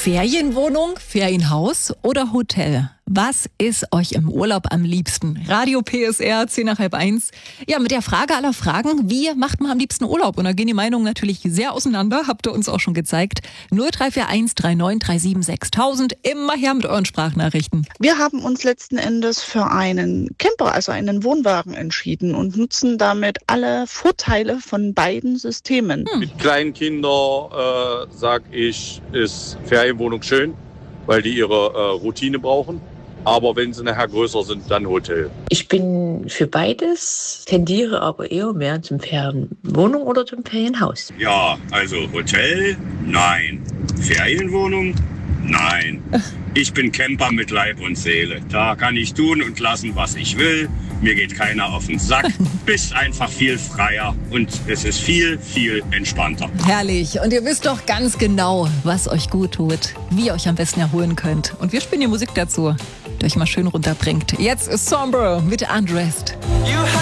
Ferienwohnung, Ferienhaus oder Hotel? Was ist euch im Urlaub am liebsten? Radio PSR, 10:30. Ja, mit der Frage aller Fragen, wie macht man am liebsten Urlaub? Und da gehen die Meinungen natürlich sehr auseinander, habt ihr uns auch schon gezeigt. 0341 3937 6000, immer her mit euren Sprachnachrichten. Wir haben uns letzten Endes für einen Camper, also einen Wohnwagen entschieden und nutzen damit alle Vorteile von beiden Systemen. Mit kleinen Kindern, sag ich, ist Ferienwohnung schön, weil die ihre Routine brauchen. Aber wenn sie nachher größer sind, dann Hotel. Ich bin für beides, tendiere aber eher mehr zum Ferienwohnung oder zum Ferienhaus. Ja, also Hotel, nein. Ferienwohnung, nein. Ich bin Camper mit Leib und Seele. Da kann ich tun und lassen, was ich will. Mir geht keiner auf den Sack. Bist einfach viel freier und es ist viel, viel entspannter. Herrlich. Und ihr wisst doch ganz genau, was euch gut tut, wie ihr euch am besten erholen könnt. Und wir spielen die Musik dazu, die euch mal schön runterbringt. Jetzt ist Sombre mit Undressed.